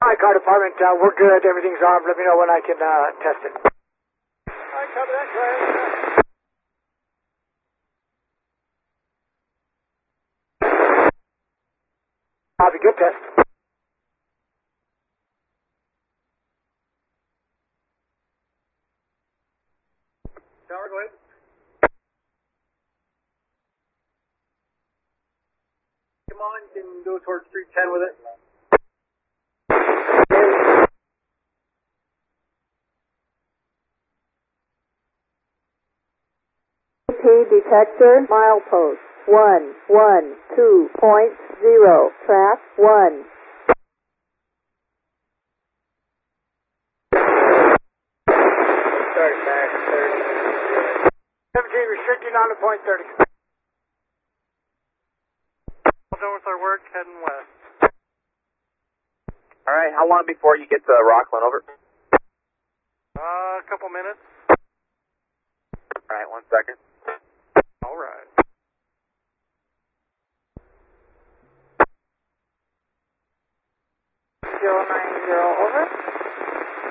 Hi, car department. We're good. Everything's armed. Let me know when I can test it. All right, copy that. Go ahead. Copy. Good test. Tower, go ahead. Come on, you can go towards 310 with it. Detector, milepost 112.0, track 1. Sorry, back 30. 17 restricting on to point 30. All done with our work, heading west. All right, how long before you get to Rockland, over? A couple minutes. All right, 1 second. All right. Zero 90, over.